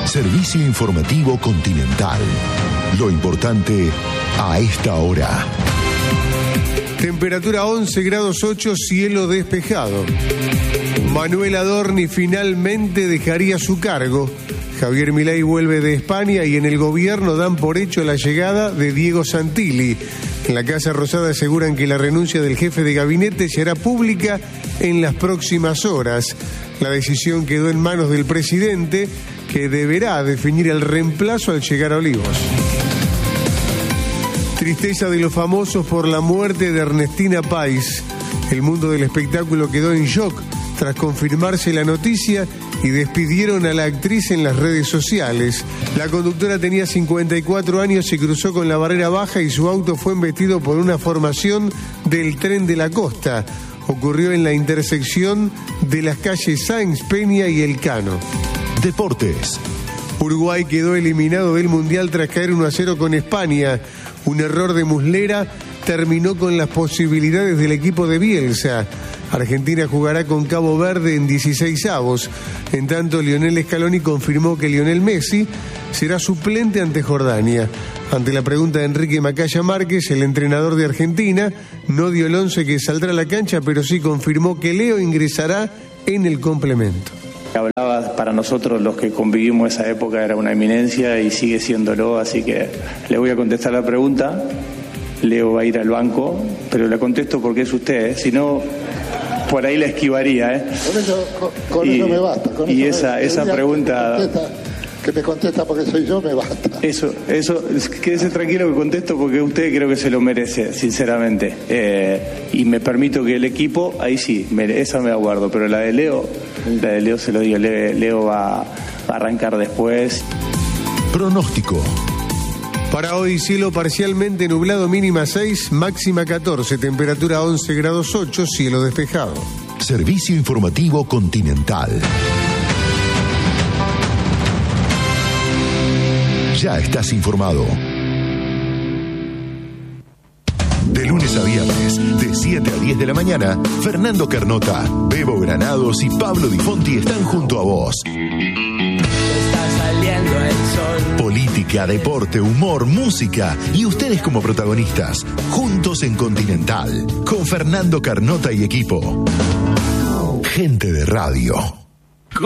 Servicio informativo Continental. Lo importante a esta hora. Temperatura 11 grados 8, cielo despejado. Manuel Adorni finalmente dejaría su cargo. Javier Milei vuelve de España y en el gobierno dan por hecho la llegada de Diego Santilli. En la Casa Rosada aseguran que la renuncia del jefe de gabinete será pública en las próximas horas. La decisión quedó en manos del presidente, que deberá definir el reemplazo al llegar a Olivos. Tristeza de los famosos por la muerte de Ernestina Pais. El mundo del espectáculo quedó en shock tras confirmarse la noticia y despidieron a la actriz en las redes sociales. La conductora tenía 54 años y cruzó con la barrera baja y su auto fue embestido por una formación del Tren de la Costa. Ocurrió en la intersección de las calles Sáenz Peña y Elcano. Deportes. Uruguay quedó eliminado del Mundial tras caer 1-0 con España. Un error de Muslera terminó con las posibilidades del equipo de Bielsa. Argentina jugará con Cabo Verde en 16avos. En tanto, Lionel Scaloni confirmó que Lionel Messi será suplente ante Jordania. Ante la pregunta de Enrique Macaya Márquez, el entrenador de Argentina no dio el 11 que saldrá a la cancha, pero sí confirmó que Leo ingresará en el complemento. Hablaba, para nosotros los que convivimos esa época era una eminencia y sigue siéndolo, así que le voy a contestar la pregunta. Leo va a ir al banco, pero le contesto porque es usted, si no, por ahí la esquivaría. Con eso me basta. Y esa pregunta... Que me contesta porque soy yo, me basta. Eso, quédese tranquilo que contesto porque usted creo que se lo merece, sinceramente. Y me permito que el equipo, ahí sí, esa me la guardo, pero la de Leo se lo digo, Leo va a arrancar después. Pronóstico. Para hoy, cielo parcialmente nublado, mínima 6, máxima 14, temperatura 11 grados 8, cielo despejado. Servicio informativo Continental. Ya estás informado. De lunes a viernes, de 7 a 10 de la mañana, Fernando Carnota, Bebo Granados y Pablo Di Fonti están junto a vos. Está saliendo el sol. Política, deporte, humor, música y ustedes como protagonistas, juntos en Continental, con Fernando Carnota y equipo. Gente de radio.